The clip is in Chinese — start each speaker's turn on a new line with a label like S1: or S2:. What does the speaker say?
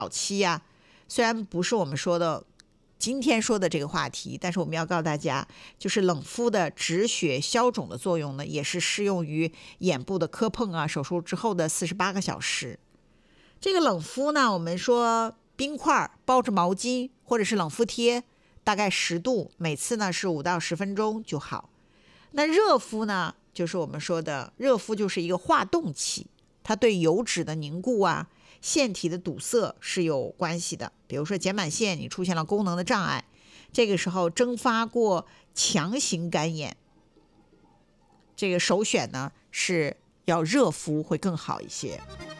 S1: 早期呀，虽然不是我们说的今天说的这个话题，但是我们要告诉大家，就是冷敷的止血消肿的作用呢，也是适用于眼部的磕碰啊，手术之后的48个小时。这个冷敷呢，我们说冰块包着毛巾或者是冷敷贴，大概10度，每次呢是5到10分钟就好。那热敷呢，就是我们说的热敷就是一个化冻器，它对油脂的凝固啊、腺体的堵塞是有关系的。比如说睑板腺你出现了功能的障碍，这个时候蒸发过强行干眼，这个首选呢是要热敷会更好一些。